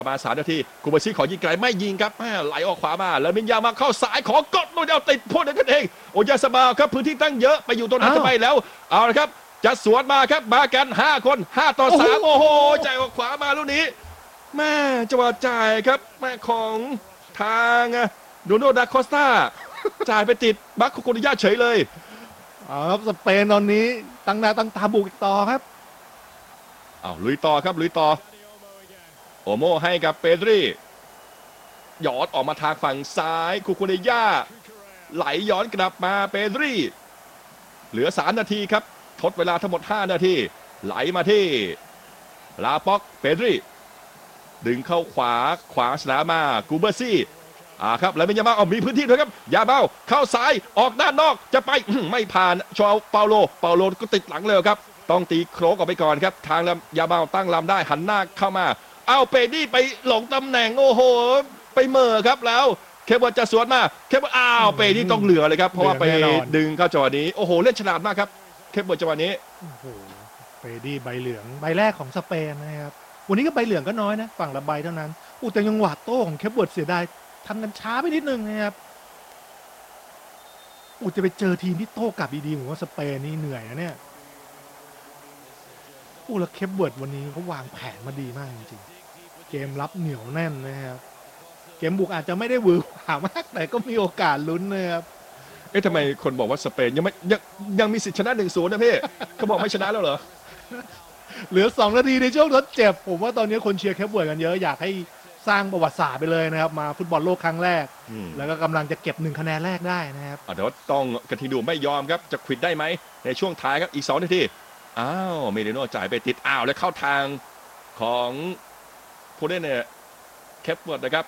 ประมาณ3 นาทีคูเบอร์ซี่ขอยิงไกลไม่ยิงครับไหลออกขวามาแล้วมินยามาเข้าสายขอกดลูกเดียวติดโทษกันเองโอยาสบาครับพื้นที่ตั้งเยอะไปอยู่ตรงนั้นทำไมแล้วเอาละครับจะสวนมาครับมากัน5 คน5-3โอ้โหจ่ายออกขวามาลูกนี้แม่จังหวะจ่ายครับแม่ของทางโดโนดาคอสตาจ่ายไปติดบัคโคโคนิยาเฉยเลยครับสเปนตอนนี้ตั้งหน้าตั้งตาบุกอีกต่อครับลุยต่อครับลุยต่อโอโมให้กับเปดรีหยอดออกมาทางฝั่งซ้ายคูคูเนย่าไหลย้อนกลับมาเปดรีเหลือ3 นาทีครับทดเวลาทั้งหมด5 นาทีไหลมาที่ลาป็อกเปดรีดึงเข้าขวาสนามมากูเบอร์ซี่ครับแล้วเป็นยามามีพื้นที่ด้วยครับยาเบ้าเข้าซ้ายออกด้านนอกจะไปไม่ผ่านชาวเปาโลก็ติดหลังเลยครับต้องตีโครกออกไปก่อนครับทางยาเบ้าตั้งลำได้หันหน้าเข้ามาเปดี้ไปหลงตำแหน่งโอ้โหไปเม่อครับแล้วเคเบิลจะสวนมาเคเบิลเปดี้ต้องเหลือเลยครับเพราะว่าไปดึงเข้าจังหวะนี้โอ้โหเล่นฉลาดมากครับเคเบิลจังหวะนี้โอ้โหเปดี้ใบเหลืองใบแรกของสเปนนะครับวันนี้ก็ใบเหลืองก็น้อยนะฝั่งละใบเท่านั้นแต่ยังหวาดโต้ของเคเบิลเสียดายทำกันช้าไปนิดนึงนะครับจะไปเจอทีมที่โต้กลับดีๆผมว่าสเปนนี่เหนื่อยนะเนี่ยแล้วเคปเวิร์ดวันนี้เขาวางแผนมาดีมากจริงๆเกมรับเหนียวแน่นนะครับเกมบุกอาจจะไม่ได้หวือหวามากแต่ก็มีโอกาสลุ้นนะครับทำไมคนบอกว่าสเปนยังมีสิทธิชนะ 1-0 นะพี่เขาบอกไม่ชนะแล้วเหรอเหลือ2 นาทีในช่วงทดเจ็บผมว่าตอนนี้คนเชียร์เคปเวิร์ดกันเยอะอยากให้สร้างประวัติศาสตร์ไปเลยนะครับมาฟุตบอลโลกครั้งแรกแล้วก็กำลังจะเก็บ1 คะแนนแรกได้นะครับเดี๋ยวต้องกระทิดูไม่ยอมครับจะควิดได้ไหมในช่วงท้ายครับอีก2 นาทีเมเดโน่จ่ายไปติดแล้วเข้าทางของผู้เล่นเนี่ยเคปเวิร์ดนะครับ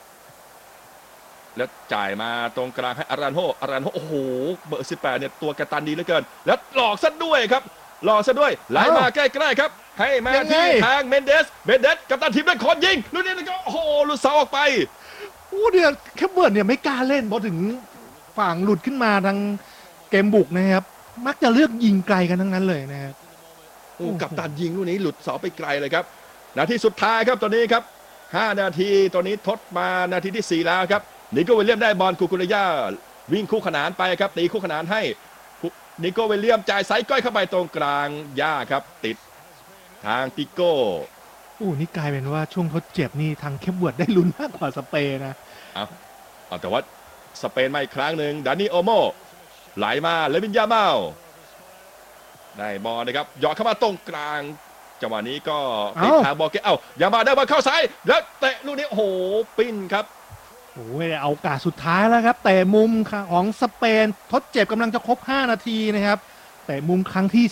แล้วจ่ายมาตรงกลางให้อารันโฮโอ้โหเบอร์18เนี่ยตัวกระตันดีเหลือเกินแล้วหลอกซะด้วยครับหลอกซะด้วยไหลมาใกล้ๆครับให้มาที่ทางเมนเดสกัปตันทีมได้ขอยิงลูกนี้แล้วก็โอ้โหหลุดเสาออกไปเนี่ยเคปเวิร์ดเนี่ยไม่กล้าเล่นพอถึงฝั่งหลุดขึ้นมาทางเกมบุกนะครับมักจะเลือกยิงไกลกันทั้งนั้นเลยนะครับกัปตันยิงลูกนี้หลุดเสาไปไกลเลยครับนาทีสุดท้ายครับตอนนี้ครับ5 นาทีตอนนี้ทดมานาทีที่4แล้วครับนิโก้วิลเลียมได้บอลคูคูเนย่าวิ่งคู่ขนานไปครับตีคู่ขนานให้นิโก้วิลเลียมจ่ายไซส์ก้อยเข้าไปตรงกลางย่าครับติดทางติโก้นี่กลายเป็นว่าช่วงทดเจ็บนี่ทางเคปเวิร์ดได้ลุ้นมากกว่าสเปนนะแต่ว่าสเปนมาอีกครั้งหนึ่งดานิโอโมไหลมาเลวินยาเมาได้บอลนะครับหยอดเข้ามาตรงกลางจังหวะนี้ก็ติดทางบอลเกตยามาได้บอลเข้าซ้ายแล้วเตะลูกนี้โอ้โหปิ้นครับเอาโอกาสสุดท้ายแล้วครับเตะมุมของสเปนทดเจ็บกำลังจะครบ5 นาทีนะครับเตะมุมครั้งที่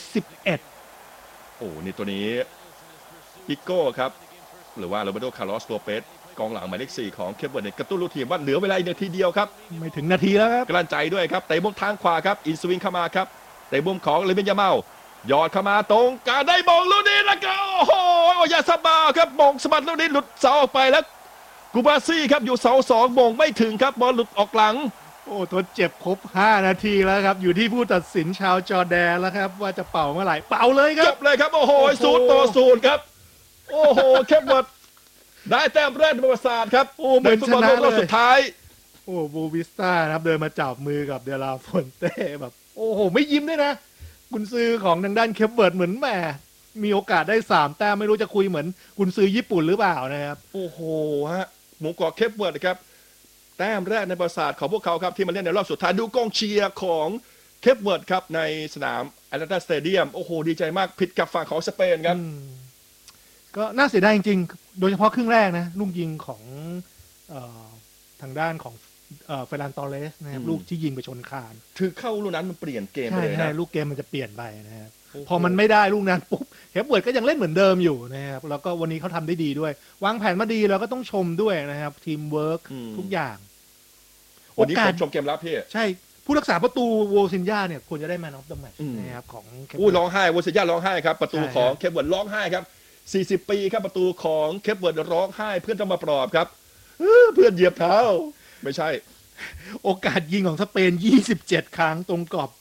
11 นี่ตัวนี้อิโก้ครับหรือว่าโรเบโตคาร์ลอสโลเปสกองหลังหมายเลข4ของเคปเวิร์ดเนี่ยกระตุ้นลูกทีมว่าเหลือเวลาอีกนาทีเดียวครับไม่ถึงนาทีแล้วครับกลั่นใจด้วยครับเตะมุมทางขวาครับอินสวิงเข้ามาครับเตะมุมของเลเบนยาเมาหยอดเข้ามาตรงกลางได้บอลลูกนี้แล้วก็โอ้โหยาซาบาครับมงสะบัดลูกนี้หลุดเสาออกไปแล้วกูบาซี่ครับอยู่เสา2มงไม่ถึงครับบอลหลุดออกหลังทดเจ็บครบ5 นาทีแล้วครับอยู่ที่ผู้ตัดสินชาวจอร์แดนแล้วครับว่าจะเป่าเมื่อไหร่เป่าเลยครับจบเลยครับโอ้โห0-0ครับโอ้โหเคปเวิร์ดได้แต้มแรกในประวัติศาสตร์ครับเหมือนชนะเลยสุดท้ายบูวิสต้าครับเดินมาจับมือกับเดลาฟอนเต้แบบไม่ยิ้มด้วยนะกุนซือของทางด้านเคปเวิร์ดเหมือนแหมมีโอกาสได้3 แต้มไม่รู้จะคุยเหมือนกุนซือญี่ปุ่นหรือเปล่านะครับหมูกรอบเคปเวิร์ดครับแต้มแรกในประวัติศาสตร์ของพวกเขาครับที่มาเล่นในรอบสุดท้ายดูกองเชียร์ของเคปเวิร์ดครับในสนามแอตแลนตาสเตเดียมดีใจมากผิดกับฝั่งของสเปนครับก็น่าเสียดายจริงๆโดยเฉพาะครึ่งแรกนะลูกยิงของทางด้านของเฟรนันโตเรสนะครับลูกที่ยิงไปชนคานถือเข้าลูกนั้นมันเปลี่ยนเกมไปเลยนะลูกเกมมันจะเปลี่ยนไปนะครับพอมันไม่ได้ลูกนั้นปุ๊บเคปเวิร์ดก็ยังเล่นเหมือนเดิมอยู่นะครับแล้วก็วันนี้เขาทำได้ดีด้วยวางแผนมาดีแล้วก็ต้องชมด้วยนะครับทีมเวิร์กทุกอย่างวันนี้ผมชมเกมรับพี่ใช่ผู้รักษาประตูโวซินญาเนี่ยควรจะได้แมนออฟเดอะแมตช์นะครับของร้องไห้โวซินญาร้องไห้ครับประตูของเคปเวิร์ดร้องไห้ครับ40 ปีครับประตูของเคปเวิร์ดร้องไห้เพื่อนต้องมาปลอบครับเพื่อนเหยียบเท้าไม่ใช่โอกาสยิงของสเปน27 ครั้งตรงกรอบ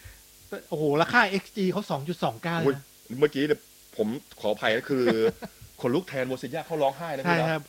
7ราคา XG เขา 2.29 เมื่อกี้ผมขออภัยก็คือคนลุกแทนโวซินญาเขาร้องไห้นะใช่ครับ